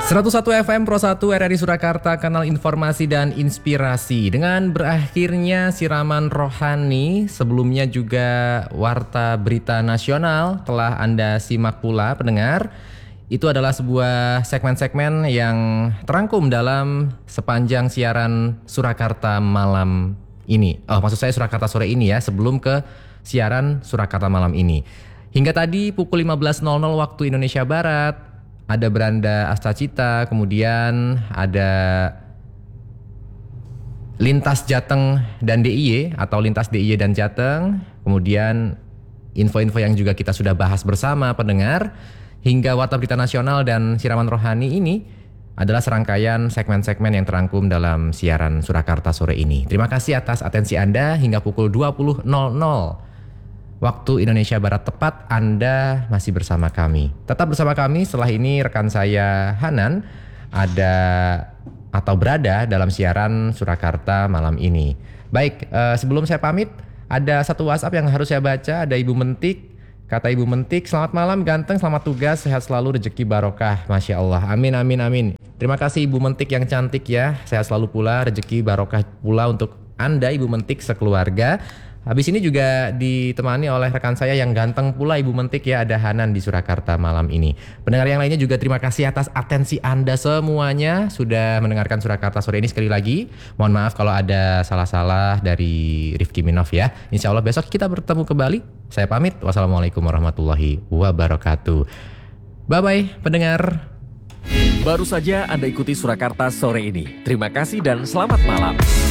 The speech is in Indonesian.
101 FM Pro 1 RRI Surakarta, kanal informasi dan inspirasi. Dengan berakhirnya siraman rohani, sebelumnya juga Warta Berita Nasional telah Anda simak pula pendengar. Itu adalah sebuah segmen-segmen yang terangkum dalam sepanjang siaran Surakarta malam ini. Maksud saya Surakarta sore ini ya, sebelum ke siaran Surakarta malam ini. Hingga tadi pukul 15.00 waktu Indonesia Barat, ada Beranda Astacita, kemudian ada Lintas Jateng dan DIY atau Lintas DIY dan Jateng, kemudian info-info yang juga kita sudah bahas bersama pendengar, hingga Warta Berita Nasional dan Siraman Rohani ini adalah serangkaian segmen-segmen yang terangkum dalam siaran Surakarta sore ini. Terima kasih atas atensi Anda. Hingga pukul 20.00 waktu Indonesia Barat tepat, Anda masih bersama kami. Tetap bersama kami. Setelah ini rekan saya Hanan ada atau berada dalam siaran Surakarta malam ini. Baik, sebelum saya pamit, ada satu WhatsApp yang harus saya baca. Ada Ibu Mentik. Kata Ibu Mentik, selamat malam ganteng, selamat tugas, sehat selalu, rezeki barokah. Masya Allah, amin, amin, amin. Terima kasih Ibu Mentik yang cantik ya. Sehat selalu pula, rezeki barokah pula untuk Anda Ibu Mentik sekeluarga. Habis ini juga ditemani oleh rekan saya yang ganteng pula Ibu Mentik ya, ada Hanan di Surakarta malam ini. Pendengar yang lainnya juga terima kasih atas atensi Anda semuanya sudah mendengarkan Surakarta sore ini. Sekali lagi mohon maaf kalau ada salah-salah dari Rifki Minov ya. Insya Allah besok kita bertemu kembali. Saya pamit. Wassalamualaikum warahmatullahi wabarakatuh. Bye-bye pendengar. Baru saja Anda ikuti Surakarta sore ini. Terima kasih dan selamat malam.